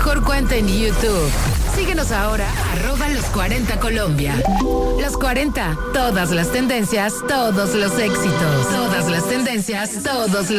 mejor cuenta en YouTube. Síguenos ahora, @los40 Colombia. Los 40, todas las tendencias, todos los éxitos. Todas las tendencias, todos los